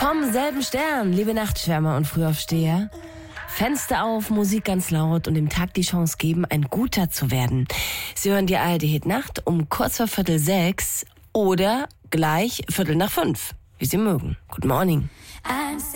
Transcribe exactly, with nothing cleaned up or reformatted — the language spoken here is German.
Vom selben Stern, liebe Nachtschwärmer und Frühaufsteher. Fenster auf, Musik ganz laut und dem Tag die Chance geben, ein Guter zu werden. Sie hören die A R D Hit Nacht um kurz vor Viertel sechs oder gleich Viertel nach fünf, wie Sie mögen. Good morning.